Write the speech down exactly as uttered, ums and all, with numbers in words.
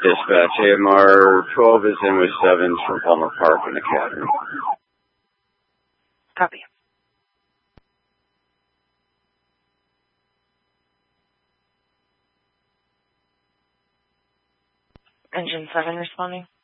Dispatch, A M R twelve is in with sevens from Palmer Park and Academy. Copy. Engine seven responding.